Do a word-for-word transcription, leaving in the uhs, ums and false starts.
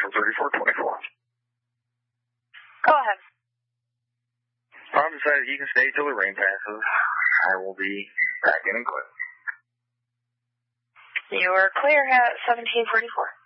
for thirty-four twenty-four. Go ahead. I've decided you can stay till the rain passes. I will be back in and clear. You are clear at seventeen forty-four.